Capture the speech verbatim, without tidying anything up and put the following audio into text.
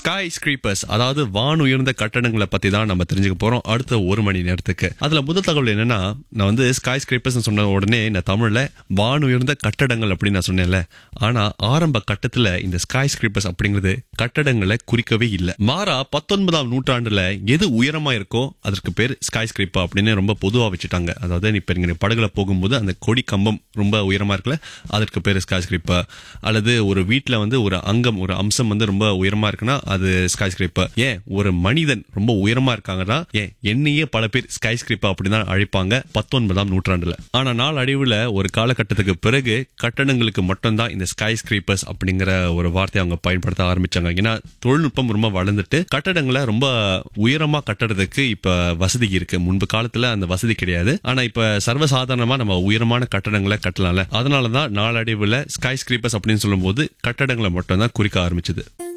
Sky ஸ்கிரீப்பர்ஸ், அதாவது வான் உயர்ந்த கட்டடங்களை பத்தி தான் நம்ம தெரிஞ்சுக்க போறோம் அடுத்த ஒரு மணி நேரத்துக்கு. அதுல முதல் தகவல் என்னன்னா, நான் வந்து ஸ்கை ஸ்கிரீப்பர்ஸ் சொன்ன உடனே நான் தமிழ்ல வான் உயர்ந்த கட்டடங்கள் அப்படின்னு நான் சொன்னேன்ல. ஆனா ஆரம்ப கட்டத்துல இந்த ஸ்கை ஸ்கிரீப்பர்ஸ் அப்படிங்கிறது கட்டடங்களை குறிக்கவே இல்லை. மாறா பத்தொன்பதாம் நூற்றாண்டுல எது உயரமா இருக்கோ அதற்கு பேர் ஸ்கை ஸ்கிரீப்பர் அப்படின்னு ரொம்ப பொதுவா வச்சுட்டாங்க. அதாவது இப்ப நீங்க படகுல போகும்போது அந்த கொடி கம்பம் ரொம்ப உயரமா இருக்குல்ல, அதற்கு பேர் ஸ்கை ஸ்கிரீப்பர். அல்லது ஒரு வீட்டுல வந்து ஒரு அங்கம் ஒரு அம்சம் வந்து ரொம்ப உயரமா இருக்குன்னா அது ஸ்கை ஸ்கிரீப்பர். ஏன் ஒரு மனிதன் ரொம்ப உயரமா இருக்காங்கன்னா ஏன் என்னையே பல பேர் ஸ்கை ஸ்கிரீப்பர் அப்படிதான் அழைப்பாங்க பத்தொன்பதாம் நூற்றாண்டுல. ஆனா நாள் அழிவுல ஒரு காலகட்டத்துக்கு பிறகு கட்டடங்களுக்கு மட்டும்தான் இந்த ஸ்கை ஸ்கிரீப்பர்ஸ் அப்படிங்கிற ஒரு வார்த்தையை அவங்க பயன்படுத்த ஆரம்பிச்சாங்க. ஏன்னா தொழில்நுட்பம் ரொம்ப வளர்ந்துட்டு கட்டடங்களை ரொம்ப உயரமா கட்டுறதுக்கு இப்ப வசதி இருக்கு. முன்பு காலத்துல அந்த வசதி கிடையாது. ஆனா இப்ப சர்வசாதாரணமா நம்ம உயரமான கட்டடங்களை கட்டலாம்ல. அதனாலதான் நாளடைவுல ஸ்கை ஸ்கிரீப்பர்ஸ் அப்படின்னு சொல்லும் போது கட்டடங்களை மட்டும் தான் குறிக்க ஆரம்பிச்சது.